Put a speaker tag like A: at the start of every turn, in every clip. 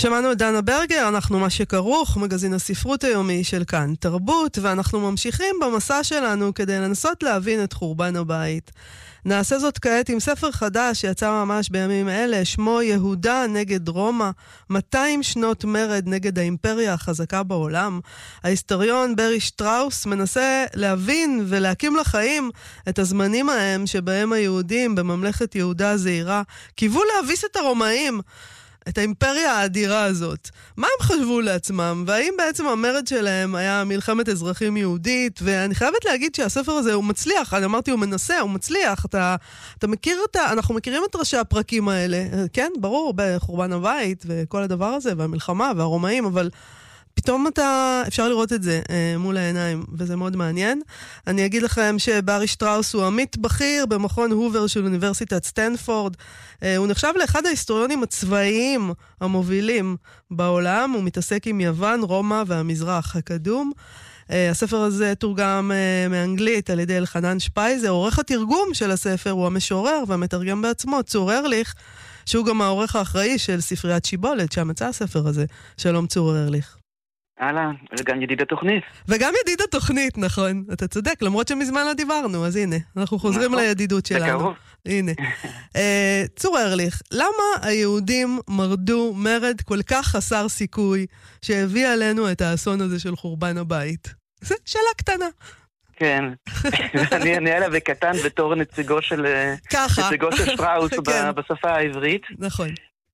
A: שמענו את דנה ברגר, אנחנו מה שכרוך, מגזין הספרות היומי של כאן תרבות, ואנחנו ממשיכים במסע שלנו כדי לנסות להבין את חורבן הבית. נעשה זאת כעת עם ספר חדש שיצא ממש בימים אלה, שמו יהודה נגד רומא, 200 שנות מרד נגד האימפריה החזקה בעולם. ההיסטוריון ברי שטראוס מנסה להבין ולהקים לחיים את הזמנים ההם שבהם היהודים בממלכת יהודה הזעירה קיוו להביס את הרומאים, את האימפריה האדירה הזאת. מה הם חשבו לעצמם? והאם בעצם המרד שלהם היה מלחמת אזרחים יהודית? ואני חייבת להגיד שהספר הזה הוא מצליח. אני אמרתי, הוא מנסה, הוא מצליח. אתה מכיר אנחנו מכירים את ראשי הפרקים האלה. כן, ברור, בחורבן הבית וכל הדבר הזה, והמלחמה והרומאים, אבל פתאום אפשר לראות את זה מול העיניים, וזה מאוד מעניין. אני אגיד לכם שברי שטראוס הוא עמית בכיר במכון הובר של אוניברסיטת סטנפורד. הוא נחשב לאחד ההיסטוריונים הצבאיים המובילים בעולם. הוא מתעסק עם יוון, רומא והמזרח הקדום. הספר הזה תורגם מאנגלית על ידי אלחנן שפייזר. עורך התרגום של הספר הוא המשורר והמתרגם בעצמו, צור ארליך, שהוא גם העורך האחראי של ספריית שיבולת, שהמצא הספר הזה. שלום צור ארליך.
B: אהלן, וגם ידיד התוכנית.
A: וגם ידיד התוכנית, נכון. אתה צודק, למרות שמזמן לא דיברנו, אז הנה, אנחנו חוזרים לידידות שלנו.
B: בקרוב.
A: הנה. צור ארליך, למה היהודים מרדו מרד כל כך חסר סיכוי, שהביא עלינו את האסון הזה של חורבן הבית? זו שאלה קטנה.
B: כן, אני אעלה בקטן בתור נציגו של שטראוס בשפה העברית.
A: נכון.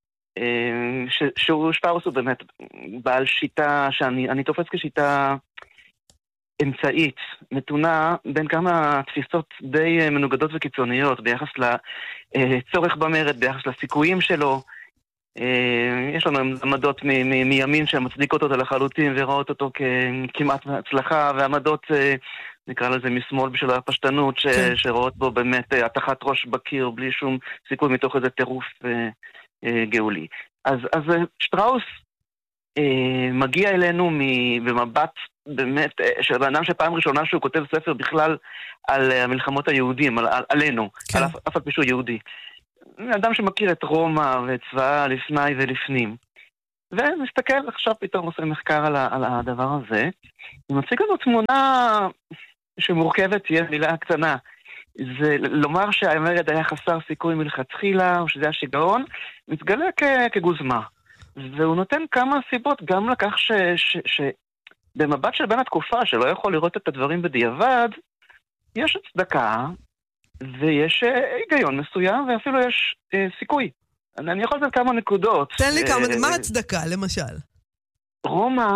B: שטראוס הוא באמת בעל שיטה שאני תופס כשיטה אמצעית, מתונה בין כמה תפיסות די מנוגדות וקיצוניות ביחס לצורך במרד, ביחס לסיכויים שלו. יש לנו עמדות מימין שמצדיקות אותו לחלוטין ורואות אותו כמעט הצלחה, ועמדות נקרא לזה משמאל בשביל הפשטנות שרואות בו באמת התחת ראש בקיר בלי שום סיכוי מתוך איזה טירוף גאולי. אז שטראוס מגיע אלינו במבט באמת של אדם שפעם ראשונה שהוא כותב ספר בכלל על המלחמות היהודים, עלינו, על אף על פי שהוא יהודי. אדם שמכיר את רומא ואת צבאה לפני ולפנים. ומסתכל עכשיו פתאום עושה מחקר על הדבר הזה. ומציג לנו תמונה שמורכבת, תהיה מילה קטנה. זה לומר שהמרד היה חסר סיכוי מלכתחילה, או שזה היה שיגעון, מתגלה כגוזמה. והוא נותן כמה סיבות גם לכך שבמבט של בין התקופה, שלא יכול לראות את הדברים בדיעבד, יש הצדקה, ויש היגיון מסוים, ואפילו יש סיכוי. אני יכול לתת כמה נקודות.
A: תן לי כמה, מה הצדקה, למשל?
B: רומא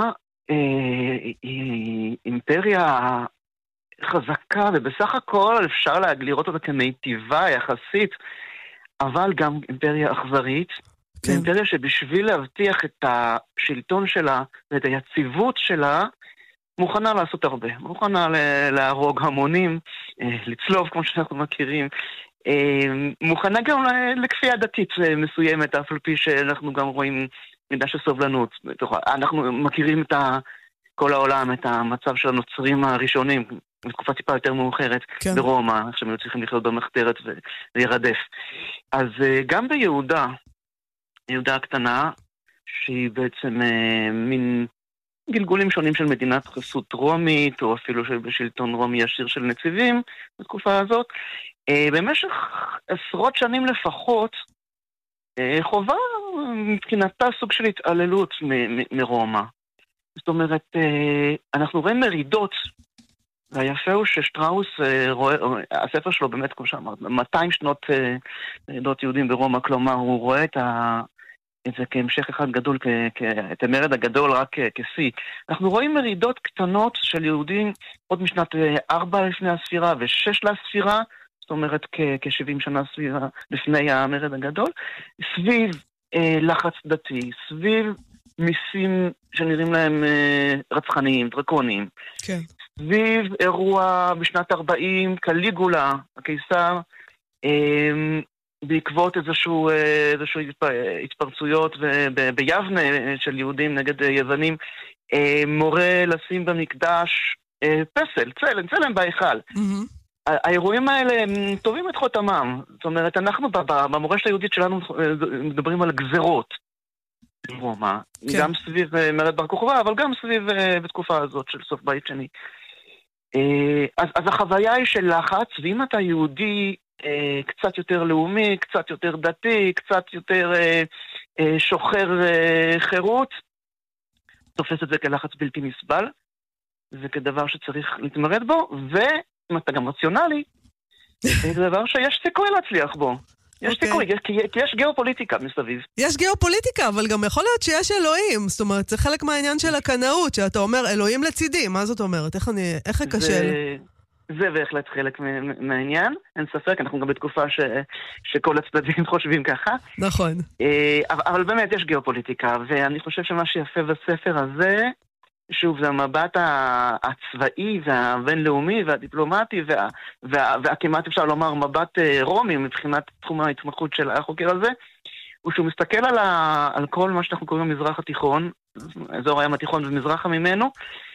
B: היא אימפריה חזקה, ובסך הכל אפשר לראות אותה כמיטיבה יחסית, אבל גם אימפריה אכזרית, כן. אימפריה שבשביל להבטיח את השלטון שלה ואת היציבות שלה, מוכנה לעשות הרבה, מוכנה להרוג המונים, לצלוב כמו שאנחנו מכירים, מוכנה גם לכפייה דתית מסוימת, אף על פי שאנחנו גם רואים מידה של סובלנות. אנחנו מכירים כל העולם, את המצב של הנוצרים הראשונים, בתקופה טיפה יותר מאוחרת, כן. ברומא, שהם היו צריכים לחיות במחתרת ולהירדף. אז גם ביהודה, יהודה הקטנה, שהיא בעצם מין גלגולים שונים של מדינת חסות רומית, או אפילו בשלטון רומי ישיר של נציבים, בתקופה הזאת, במשך עשרות שנים לפחות, חובה מבחינתה סוג של התעללות מרומא. זאת אומרת, אנחנו רואים מרידות, והיפה הוא ששטראוס רואה, הספר שלו באמת, כמו שאמרת, 200 שנות מרידות יהודים ברומא, כלומר, הוא רואה את זה כהמשך אחד גדול, את המרד הגדול רק כשיא. אנחנו רואים מרידות קטנות של יהודים עוד משנת 4 לפני הספירה ו6 לספירה, זאת אומרת כ-70 שנה ספירה לפני המרד הגדול, סביב לחץ דתי, סביב מיסים שנראים להם רצחניים, דרקוניים.
A: כן.
B: סביב אירוע בשנת 40, קליגולה, הקיסר, בעקבות איזשהו התפרצויות ביבנה של יהודים נגד יוונים, מורה לשים במקדש פסל, צלם בהיכל. האירועים האלה הם טובים את חותמם. זאת אומרת, אנחנו במורשת היהודית שלנו מדברים על גזרות. רומא, גם סביב מרד בר כוכבא, אבל גם סביב בתקופה הזאת של סוף בית שני. אז החוויה היא של לחץ, ואם אתה יהודי קצת יותר לאומי, קצת יותר דתי, קצת יותר שוחר חירות, תופס את זה כלחץ בלתי נסבל, וכדבר שצריך להתמרד בו, ואם אתה גם רציונלי, זה דבר שיש סיכוי להצליח בו. יש סיכוי, כי יש גיאופוליטיקה מסביב.
A: יש גיאופוליטיקה, אבל גם יכול להיות שיש אלוהים. זאת אומרת, זה חלק מהעניין של הקנאות, שאתה אומר, אלוהים לצידי. מה זאת אומרת? איך אקשל?
B: זה בהחלט חלק מהעניין. אין ספק, אנחנו גם בתקופה שכל הצדדים חושבים ככה.
A: נכון.
B: אבל באמת יש גיאופוליטיקה, ואני חושב שמה שיפה בספר הזה, שוב, זה המבט הצבאי והבינלאומי והדיפלומטי והכמעט אפשר לומר מבט רומי מבחינת תחום ההתמחות של החוקר הזה, הוא שהוא מסתכל על כל מה שאנחנו קוראים המזרח התיכון, אזור הים התיכון ומזרחה ממנו,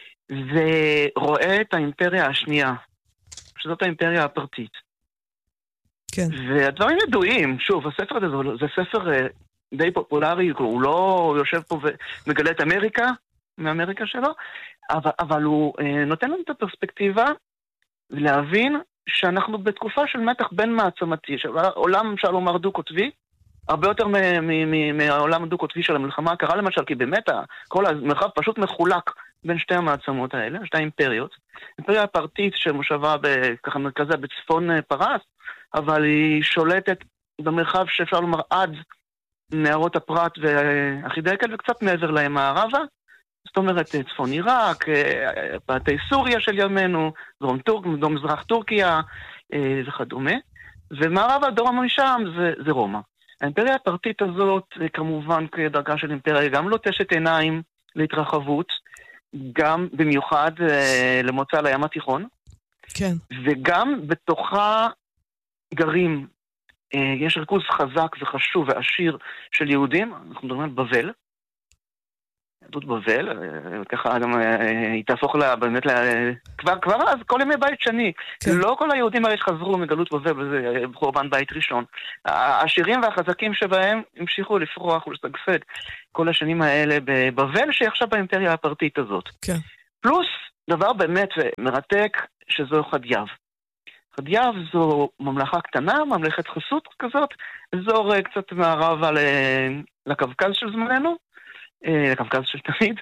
B: ורואה את האימפריה השנייה, שזאת האימפריה הפרטית.
A: כן.
B: והדברים ידועים, שוב, הספר הזה זה ספר די פופולרי, הוא לא יושב פה ומגלה את אמריקה, מאמריקה שלו, אבל הוא נותן לנו את הפרספקטיבה להבין שאנחנו בתקופה של מתח בין מעצמתי, עולם אפשר לומר דו-קוטבי, הרבה יותר מהעולם הדו-קוטבי של המלחמה הקרה למשל, כי באמת כל המרחב פשוט מחולק בין שתי המעצמות האלה, שתי האימפריות. האימפריה הפרטית שמושבה ככה מרכזה בצפון פרס, אבל היא שולטת במרחב שאפשר לומר עד נהרות הפרת והחידקל וקצת מעבר להם מערבה, זאת אומרת, צפון עיראק, פאתי סוריה של ימינו, דרום מזרח טורקיה וכדומה, ומערב הדרום משם זה רומא. האימפריה הפרטית הזאת, כמובן כדרכה של אימפריה, גם לוטשת עיניים להתרחבות, גם במיוחד למוצא לים התיכון,
A: כן. וגם
B: בתוכה גרים, יש ריכוז חזק וחשוב ועשיר של יהודים, אנחנו מדברים על בבל, יהדות בבל, ככה גם היא תהפוך לה, באמת, כבר אז, כל ימי בית שני, לא כל היהודים הרי חזרו מגלות בבל, וזה חורבן בית ראשון. העשירים והחזקים שבהם המשיכו לפרוח ולשגשג כל השנים האלה בבבל, שהיא עכשיו באימפריה הפרטית הזאת.
A: כן.
B: פלוס, דבר באמת מרתק, שזו חדייו. חדייו זו ממלכה קטנה, ממלכת חסות כזאת, אזור קצת מערבה לקווקז של זמננו, לקווקז של תמיד,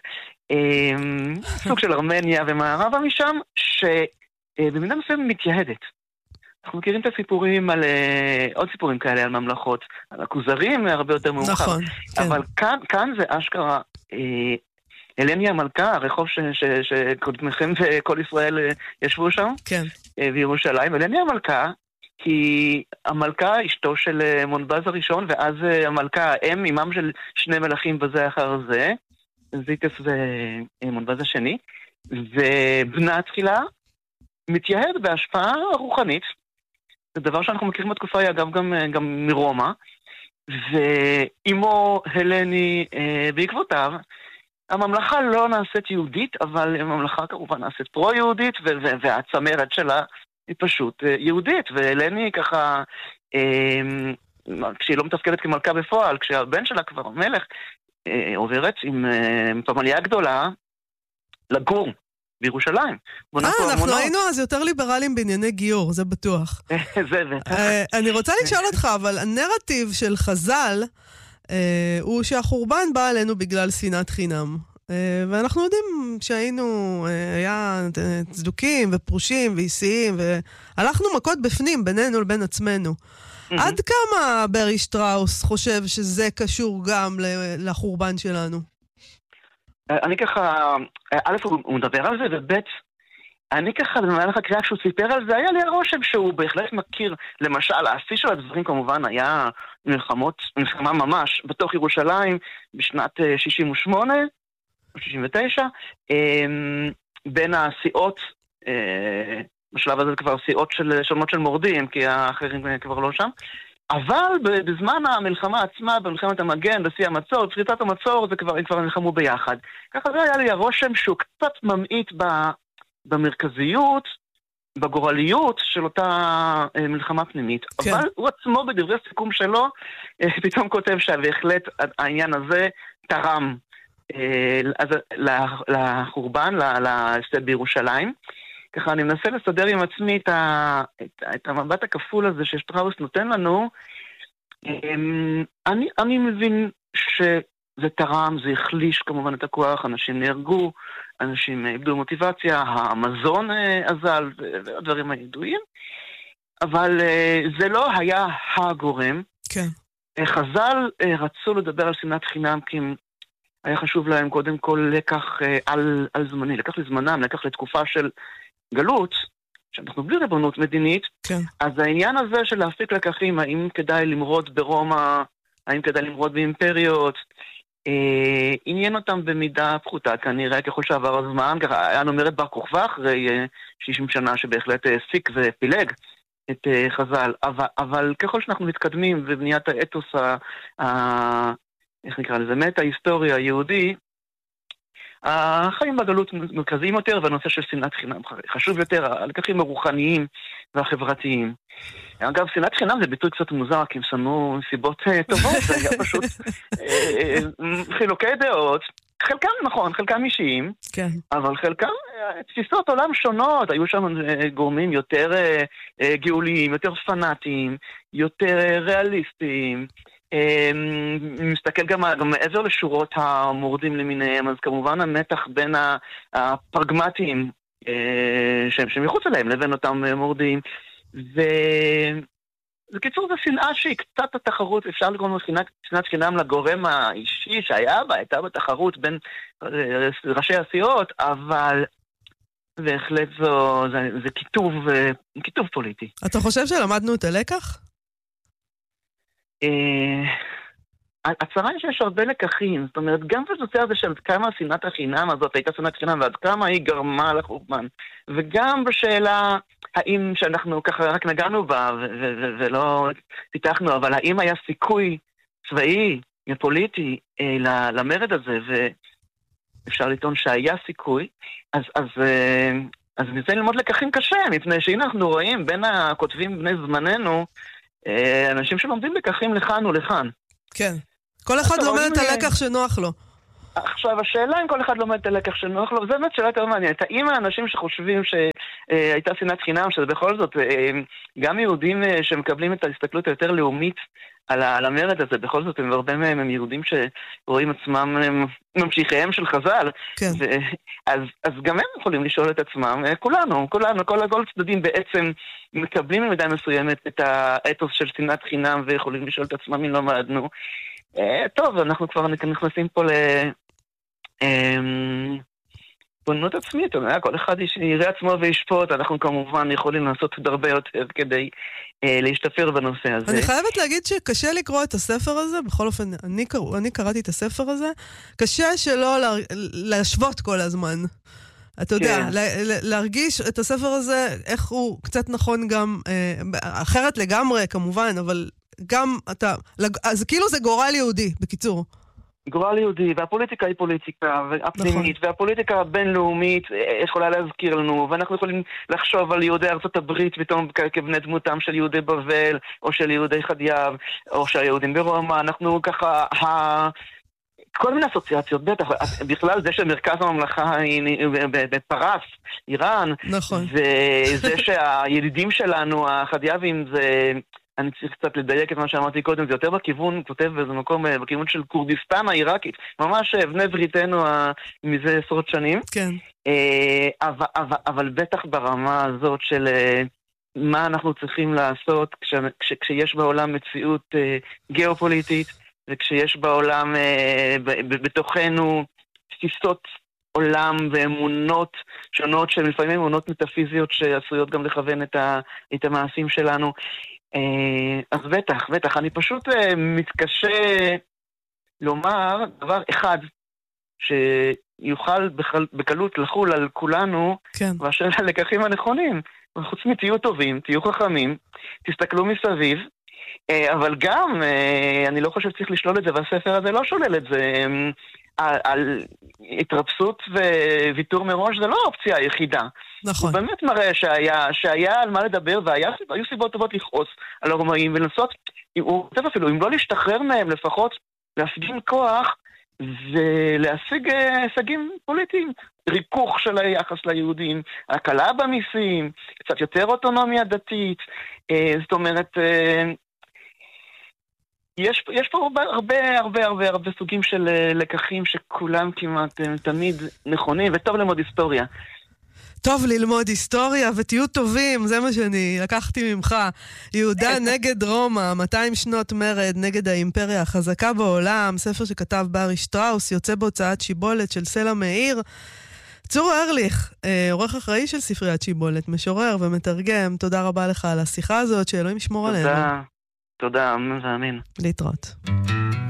B: סוג של ארמניה ומערבה משם, שבמידה מסוימת מתייהדת. אנחנו מכירים את הסיפורים על, עוד סיפורים כאלה על ממלכות, על הכוזרים הרבה יותר מאוחר.
A: נכון, כן.
B: אבל כאן זה אשכרה, הלניה המלכה, הרחוב שקודמכם וכל ישראל ישבו שם,
A: כן.
B: בירושלים, הלניה המלכה, כי המלכה אשתו של מונבז הראשון, ואז המלכה האם, אימם של שני מלכים בזה אחר זה, זיטס ומונבז השני, ובנה תחילה מתייהד בהשפעה רוחנית, זה דבר שאנחנו מכירים בתקופה, אגב גם מרומא, ואימו הלני בעקבותיו, הממלכה לא נעשית יהודית, אבל הממלכה כמובן נעשית פרו-יהודית, והצמרת שלה היא פשוט יהודית, והלני ככה, כשהיא לא מתפקדת כמלכה בפועל, כשהבן שלה כבר המלך, עוברת עם פמליה גדולה לגור בירושלים.
A: אנחנו היינו אז יותר ליברליים בענייני גיור, זה בטוח.
B: זה בטח.
A: אני רוצה לשאול אותך, אבל הנרטיב של חז"ל, הוא שהחורבן בא עלינו בגלל שנאת חינם. ואנחנו יודעים שהיינו, היה צדוקים ופרושים ואיסיים, והלכנו מכות בפנים בינינו לבין עצמנו. עד כמה ברי שטראוס חושב שזה קשור גם לחורבן שלנו?
B: אני ככה, א' הוא מדבר על זה, וב' אני ככה, במהלך הקריאה כשהוא סיפר על זה, היה לי הרושם שהוא בהחלט מכיר, למשל, השיא של הדברים כמובן היה מלחמה ממש בתוך ירושלים, בשנת 68, או 69, בין הסיעות, בשלב הזה כבר סיעות שונות של מורדים, כי האחרים כבר לא שם, אבל בזמן המלחמה עצמה, במלחמת המגן, בשיא המצור, בפריצת המצור, הם כבר נלחמו ביחד. ככה זה היה לי הרושם שהוא קצת ממעיט במרכזיות, בגורליות של אותה מלחמה פנימית. כן. אבל הוא עצמו בדברי סיכום שלו, פתאום כותב שבהחלט העניין הזה תרם לחורבן, להפסד בירושלים. ככה אני מנסה לסדר עם עצמי את המבט הכפול הזה ששטראוס נותן לנו. אני מבין שזה תרם, זה החליש כמובן את הכוח, אנשים נהרגו, אנשים איבדו מוטיבציה, המזון אזל והדברים הידועים, אבל זה לא היה הגורם.
A: כן.
B: חז"ל רצו לדבר על שנאת חינם כי היה חשוב להם קודם כל לקח על זמני, לקח לזמנם, לקח לתקופה של גלות, שאנחנו בלי ריבונות מדינית,
A: כן.
B: אז העניין הזה של להפיק לקחים, האם כדאי למרוד ברומא, האם כדאי למרוד באימפריות, עניין אותם במידה פחותה, כנראה ככל שעבר הזמן, היה נאמרת בר כוכבא אחרי 60 שנה שבהחלט העסיק ופילג את חז"ל, אבל ככל שאנחנו מתקדמים בבניית האתוס, איך נקרא לזה, מטה-היסטוריה היהודי, החיים בגלות מרכזיים יותר, והנושא של שנאת חינם חשוב יותר, הלקחים הרוחניים והחברתיים. אגב, שנאת חינם זה ביטוי קצת מוזר, כי הם שמו סיבות טובות, זה היה פשוט חילוקי דעות, חלקם נכון, חלקם אישיים,
A: כן.
B: אבל חלקם תפיסות עולם שונות, היו שם גורמים יותר גאוליים, יותר פנאטיים, יותר ריאליסטיים, מסתכל גם מעבר לשורות המורדים למיניהם, אז כמובן המתח בין הפרגמטיים שמחוץ אליהם לבין אותם מורדים, ובקיצור זו שנאה שהיא קצת התחרות, אפשר לקרוא שנאת חינם לגורם האישי שהיה בה, הייתה בתחרות בין ראשי הסיעות, אבל בהחלט זה כיתוב פוליטי.
A: אתה חושב שלמדנו את הלקח?
B: הצרה היא שיש הרבה לקחים, זאת אומרת, גם בנושא הזה של כמה שנאת החינם הזאת הייתה שנאת חינם ועד כמה היא גרמה לחורבן, וגם בשאלה האם שאנחנו ככה רק נגענו בה ולא פיתחנו, אבל האם היה סיכוי צבאי פוליטי למרד הזה, ואפשר לטעון שהיה סיכוי, אז ניתן ללמוד לקחים קשה, מפני שהנה אנחנו רואים בין הכותבים בני זמננו אנשים שלומדים לקחים לכאן ולכאן.
A: כן. כל אחד לומד את הלקח שנוח לו.
B: עכשיו, השאלה אם כל אחד לומד את הלקח שנוח לו, זה באמת שאלה יותר מעניינת. האם האנשים שחושבים שהייתה שנאת חינם, שזה בכל זאת, גם יהודים שמקבלים את ההסתכלות היותר לאומית על המרד הזה, בכל זאת, הרבה מהם הם יהודים שרואים עצמם ממשיכיהם של חז"ל.
A: כן.
B: אז גם הם יכולים לשאול את עצמם, כולנו, כל הצדדים בעצם מקבלים במידה מסוימת את האתוס של שנאת חינם, ויכולים לשאול את עצמם אם לא למדנו. טוב, אנחנו כבר נכנסים פה לפונות עצמית, כל אחד יראה עצמו וישפוט, אנחנו כמובן יכולים לעשות עוד הרבה יותר כדי להשתפר בנושא הזה.
A: אני חייבת להגיד שקשה לקרוא את הספר הזה, בכל אופן, אני קראתי את הספר הזה, קשה שלא להשוות כל הזמן. אתה יודע, להרגיש את הספר הזה, איך הוא קצת נכון גם, אחרת לגמרי כמובן, אבל גם אתה, אז כאילו זה גורל יהודי, בקיצור.
B: גורל יהודי, והפוליטיקה היא פוליטיקה הפנימית, נכון. והפוליטיקה הבינלאומית יכולה להזכיר לנו, ואנחנו יכולים לחשוב על יהודי ארצות הברית פתאום כבני דמותם של יהודי בבל, או של יהודי חדייב, או של יהודים ברומא, אנחנו ככה, כל מיני אסוציאציות, בטח, בכלל זה שמרכז הממלכה בפרס, איראן,
A: נכון.
B: וזה שהילידים שלנו, החדייבים, זה... אני צריך קצת לדייק את מה שאמרתי קודם, זה יותר בכיוון, כותב באיזה מקום, בכיוון של קורדיסטן העיראקית, ממש בני בריתנו מזה עשרות שנים.
A: כן.
B: אבל בטח ברמה הזאת של מה אנחנו צריכים לעשות כשיש בעולם מציאות גיאופוליטית, וכשיש בעולם, בתוכנו, תפיסות עולם ואמונות שונות, שלפעמים אמונות מטאפיזיות שעשויות גם לכוון את המעשים שלנו. אז בטח, אני פשוט מתקשה לומר דבר אחד שיוכל בקלות לחול על כולנו,
A: כן.
B: ואשר הלקחים הנכונים. חוץ מתהיו טובים, תהיו חכמים, תסתכלו מסביב, אבל גם אני לא חושב שצריך לשלול את זה, והספר הזה לא שולל את זה, התרפסות וויתור מראש זה לא האופציה היחידה.
A: נכון.
B: הוא באמת מראה שהיה על מה לדבר, והיו סיבות טובות לכעוס על הרומאים, ולנסות, הוא כותב אפילו, אם לא להשתחרר מהם, לפחות להפגין כוח, ולהשיג הישגים פוליטיים. ריכוך של היחס ליהודים, הקלה במיסים, קצת יותר אוטונומיה דתית, זאת אומרת, יש פה הרבה סוגים של לקחים שכולם כמעט תמיד נכונים, וטוב ללמוד היסטוריה.
A: טוב ללמוד היסטוריה, ותהיו טובים, זה מה שאני לקחתי ממך. יהודה נגד רומא, 200 שנות מרד נגד האימפריה החזקה בעולם, ספר שכתב ברי שטראוס, יוצא בהוצאת שיבולת של סלע מאיר. צור ארליך, עורך אחראי של ספריית שיבולת, משורר ומתרגם, תודה רבה לך על השיחה הזאת, שאלוהים ישמור עלינו.
B: תודה, זה אמין.
A: להתראות.